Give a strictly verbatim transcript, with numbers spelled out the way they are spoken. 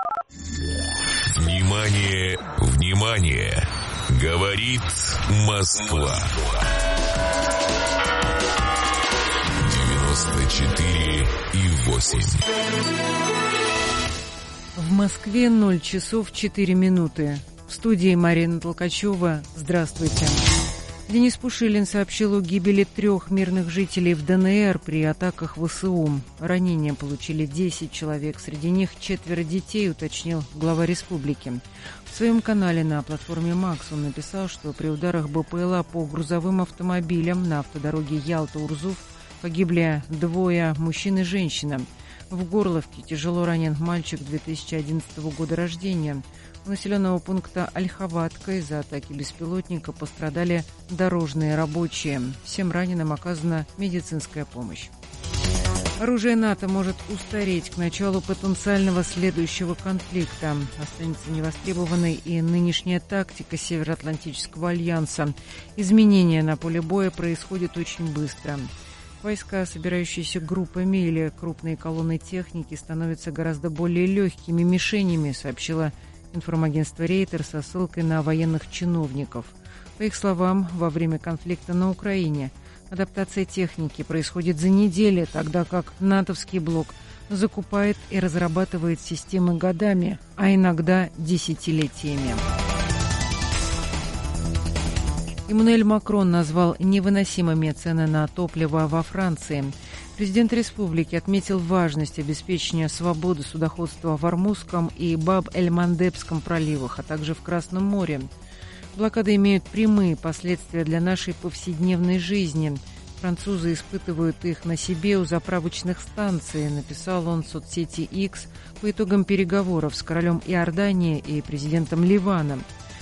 Внимание, внимание! Говорит Москва. девяносто четыре и восемь. В Москве ноль часов четыре минуты. В студии Марина Толкачева. Здравствуйте. Денис Пушилин сообщил о гибели трех мирных жителей в ДНР при атаках ВСУ. Ранения получили десять человек, среди них четверо детей, уточнил глава республики. В своем канале на платформе Макс он написал, что при ударах БПЛА по грузовым автомобилям на автодороге Ялта-Урзуф погибли двое мужчин и женщина. В Горловке тяжело ранен мальчик две тысячи одиннадцатого года рождения. У населенного пункта Ольховатка из-за атаки беспилотника пострадали дорожные рабочие. Всем раненым оказана медицинская помощь. Оружие НАТО может устареть к началу потенциального следующего конфликта. Останется невостребованной и нынешняя тактика Североатлантического альянса. Изменения на поле боя происходят очень быстро. Войска, собирающиеся группами или крупные колонны техники, становятся гораздо более легкими мишенями, сообщила информагентство Рейтер со ссылкой на военных чиновников. По их словам, во время конфликта на Украине адаптация техники происходит за недели, тогда как натовский блок закупает и разрабатывает системы годами, а иногда десятилетиями. Эммануэль Макрон назвал невыносимыми цены на топливо во Франции. Президент республики отметил важность обеспечения свободы судоходства в Ормузском и Баб-эль-Мандебском проливах, а также в Красном море. Блокады имеют прямые последствия для нашей повседневной жизни. Французы испытывают их на себе у заправочных станций, написал он в соцсети X по итогам переговоров с королем Иордании и президентом Ливана.